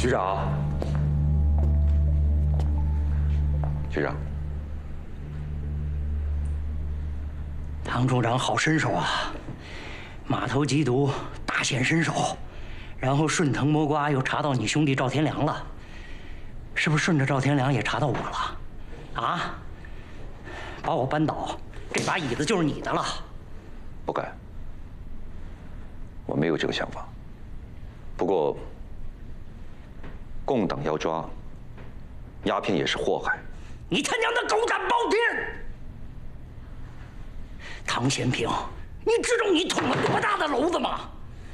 局长，局长， 唐处长好身手啊！码头缉毒大显身手，然后顺藤摸瓜又查到你兄弟赵天良了，是不是顺着赵天良也查到我了？啊！把我扳倒，这把椅子就是你的了。 不敢，我没有这个想法。不过，共党要抓，鸦片也是祸害。 你他娘的狗胆包天！唐贤平，你知道你捅了多大的娄子吗？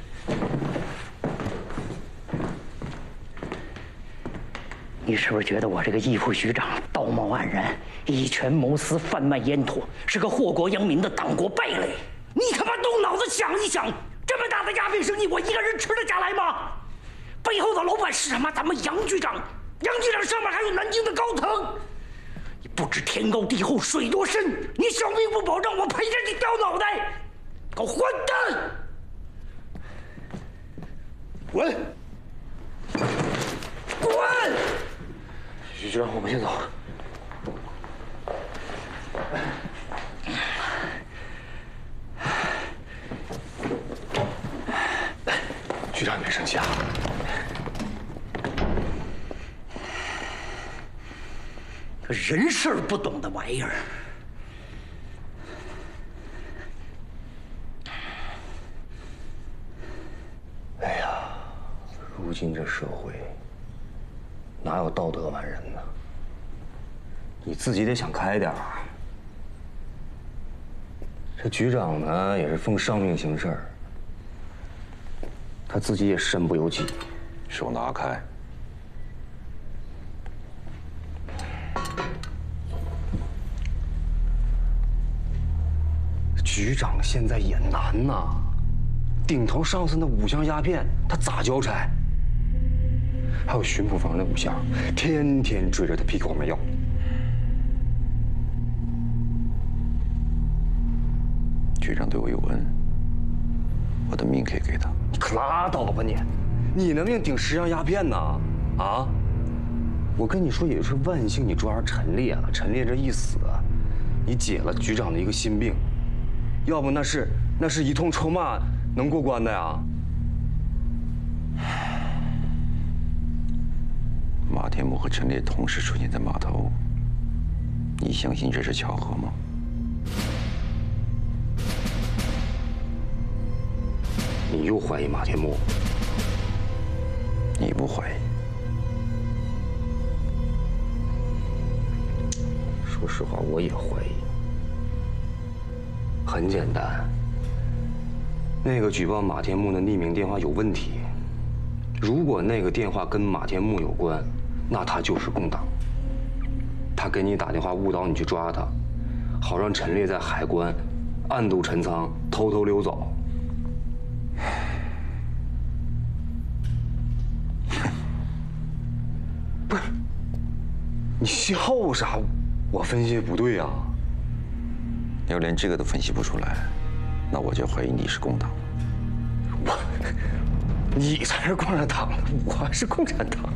你是不是觉得我这个义副局长道貌岸然、以权谋私、贩卖烟土，是个祸国殃民的党国败类？你他妈动脑子想一想，这么大的鸦片生意，我一个人吃得下来吗？背后的老板是什么？咱们杨局长，杨局长上面还有南京的高层。你不知天高地厚，水多深，你小命不保，让我陪着你掉脑袋，狗混蛋！滚！滚！ 局长，我们先走。局长，别生气啊。 个人事儿不懂的玩意儿。 哎呀，如今这社会哪有道德完人呢？你自己得想开点儿。这局长呢，也是奉上命行事儿，他自己也身不由己。 手拿开。 局长现在也难呐，顶头上司那5箱鸦片，他咋交差？还有巡捕房那5箱，天天追着他屁股没要。 局长对我有恩，我的命可以给他。 你可拉倒吧你！你的命顶10箱鸦片呢？啊！我跟你说，也就是万幸你抓着陈烈了，陈烈这一死，你解了局长的一个心病，要不那是一通臭骂能过关的呀。 马天木和陈烈同时出现在码头，你相信这是巧合吗？ 你又怀疑马天木？ 你不怀疑？ 说实话，我也怀疑。很简单，那个举报马天木的匿名电话有问题。如果那个电话跟马天木有关，那他就是共党。他给你打电话误导你去抓他，好让陈烈在海关暗度陈仓，偷偷溜走。不是，你笑啥？我分析不对啊。 要连这个都分析不出来，那我就怀疑你是共党。 你才是共产党的，我还是共产党。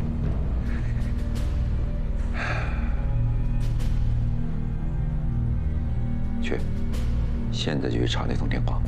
去，现在就去查那通电话。